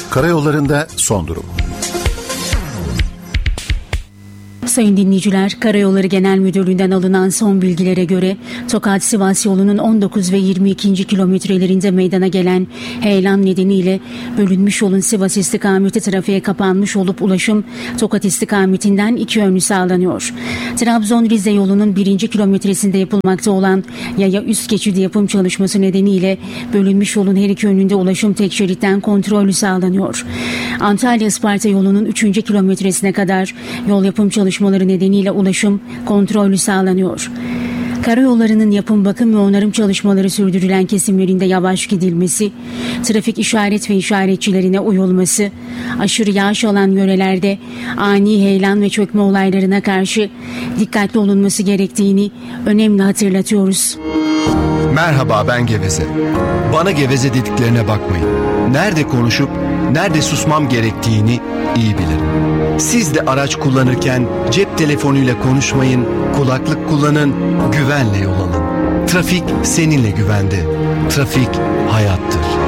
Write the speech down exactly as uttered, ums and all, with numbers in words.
Karayollarında son durum. Sayın dinleyiciler, Karayolları Genel Müdürlüğü'nden alınan son bilgilere göre Tokat-Sivas yolunun on dokuz ve yirmi ikinci kilometrelerinde meydana gelen heyelan nedeniyle bölünmüş yolun Sivas istikameti trafiğe kapanmış olup ulaşım Tokat istikametinden iki yönlü sağlanıyor. Trabzon-Rize yolunun birinci kilometresinde yapılmakta olan yaya üst geçidi yapım çalışması nedeniyle bölünmüş yolun her iki yönünde ulaşım tek şeritten kontrollü sağlanıyor. Antalya-Isparta yolunun üçüncü kilometresine kadar yol yapım çalışmaları nedeniyle ulaşım kontrollü sağlanıyor. Karayollarının yapım, bakım ve onarım çalışmaları sürdürülen kesimlerinde yavaş gidilmesi, trafik işaret ve işaretçilerine uyulması, aşırı yağış alan yörelerde ani heyelan ve çökme olaylarına karşı dikkatli olunması gerektiğini önemli hatırlatıyoruz. Merhaba, ben Geveze. Bana geveze dediklerine bakmayın. Nerede konuşup nerede susmam gerektiğini iyi bilirim. Siz de araç kullanırken cep telefonuyla konuşmayın, kulaklık kullanın, güvenle yol alın. Trafik seninle güvende. Trafik hayattır.